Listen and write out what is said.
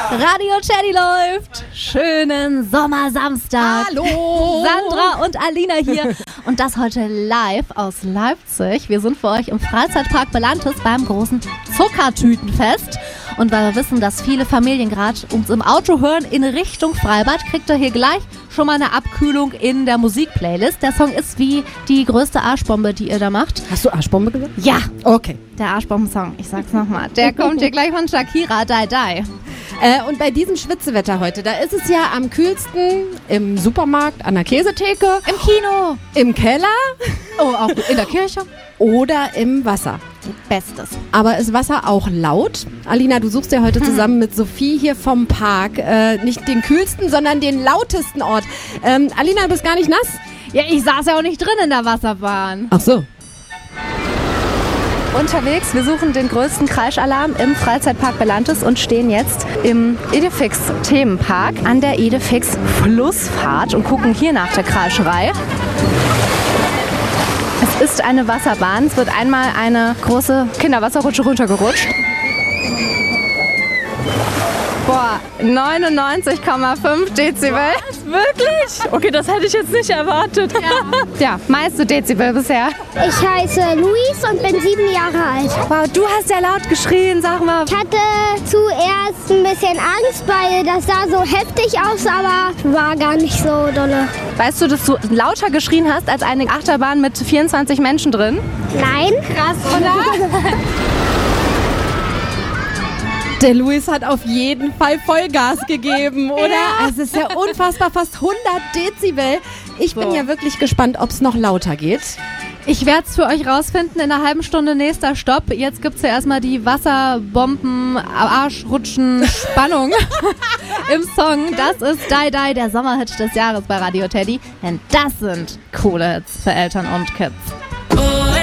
Radio Teddy läuft. Schönen Sommersamstag. Hallo. Sandra und Alina hier. Und das heute live aus Leipzig. Wir sind für euch im Freizeitpark Belantes beim großen Zuckertütenfest. Und weil wir wissen, dass viele Familien gerade uns im Auto hören in Richtung Freibad, kriegt ihr hier gleich schon mal eine Abkühlung in der Musikplaylist. Der Song ist wie die größte Arschbombe, die ihr da macht. Hast du Arschbombe gesagt? Ja. Okay. Der Arschbomben-Song, ich sag's nochmal. Der kommt hier gleich von Shakira, Die Die. Und bei diesem Schwitzewetter heute, da ist es ja am kühlsten im Supermarkt, an der Käsetheke, Im Kino. im Keller Oh, auch in der Kirche. oder im Wasser. Bestes. Aber ist Wasser auch laut? Alina, du suchst ja heute zusammen mit Sophie hier vom Park nicht den kühlsten, sondern den lautesten Ort. Alina, du bist gar nicht nass? Ja, ich saß ja auch nicht drin in der Wasserbahn. Ach so. Unterwegs, wir suchen den größten Kreischalarm im Freizeitpark Belantes und stehen jetzt im Idefix Themenpark an der Idefix Flussfahrt und gucken hier nach der Kreischerei. Es ist eine Wasserbahn. Es wird einmal eine große Kinderwasserrutsche runtergerutscht. Boah, 99,5 Dezibel. Wirklich? Okay, das hätte ich jetzt nicht erwartet. Ja, meiste Dezibel bisher. Ich heiße Luis und bin 7 Jahre alt. Wow, du hast ja laut geschrien, sag mal. Ich hatte zuerst ein bisschen Angst, weil das sah so heftig aus, aber war gar nicht so dolle. Weißt du, dass du lauter geschrien hast als eine Achterbahn mit 24 Menschen drin? Nein. Krass, oder? Der Luis hat auf jeden Fall Vollgas gegeben, oder? Ja. Es ist ja unfassbar, fast 100 Dezibel. Ich bin So. ja wirklich gespannt, ob es noch lauter geht. Ich werde es für euch rausfinden in einer halben Stunde nächster Stopp. Jetzt gibt es ja erstmal die Wasserbomben, Arschrutschen, Spannung im Song. Das ist Die Die, der Sommerhit des Jahres bei Radio Teddy. Denn das sind coole Hits für Eltern und Kids.